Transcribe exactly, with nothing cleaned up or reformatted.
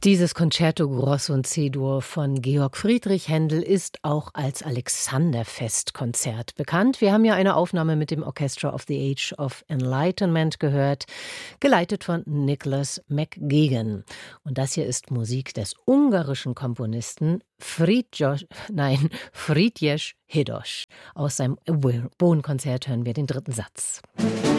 Dieses Concerto Grosso und C-Dur von Georg Friedrich Händel ist auch als Alexanderfestkonzert bekannt. Wir haben ja eine Aufnahme mit dem Orchestra of the Age of Enlightenment gehört, geleitet von Nicholas McGuigan. Und das hier ist Musik des ungarischen Komponisten Frigyes, nein, Frigyes Hidos. Aus seinem Oboen-Konzert hören wir den dritten Satz.